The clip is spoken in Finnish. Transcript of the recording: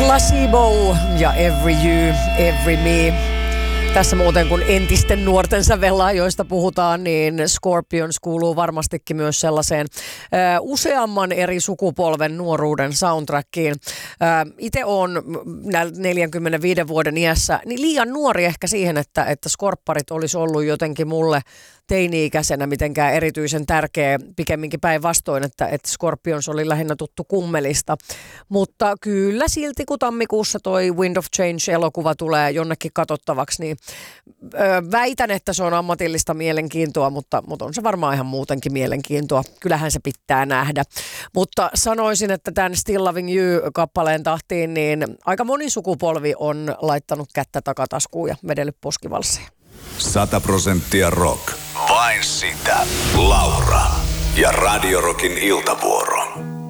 Placebo ja Every You, Every Me. Tässä muuten kun entisten nuorten sävellään, joista puhutaan, niin Scorpions kuuluu varmastikin myös sellaiseen useamman eri sukupolven nuoruuden soundtrackiin. Itse olen 45 vuoden iässä niin liian nuori ehkä siihen, että skorpparit olisi ollut jotenkin mulle teini-ikäisenä mitenkään erityisen tärkeä, pikemminkin päinvastoin, että Scorpions oli lähinnä tuttu kummelista. Mutta kyllä silti, kun tammikuussa toi Wind of Change-elokuva tulee jonnekin katsottavaksi, niin väitän, että se on ammatillista mielenkiintoa, mutta on se varmaan ihan muutenkin mielenkiintoa. Kyllähän se pitää nähdä. Mutta sanoisin, että tämän Still Loving You-kappaleen tahtiin, niin aika moni sukupolvi on laittanut kättä takataskuun ja vedellyt poskivalsseja. 100% rock. Vain sitä. Laura ja Radio Rockin iltavuoro.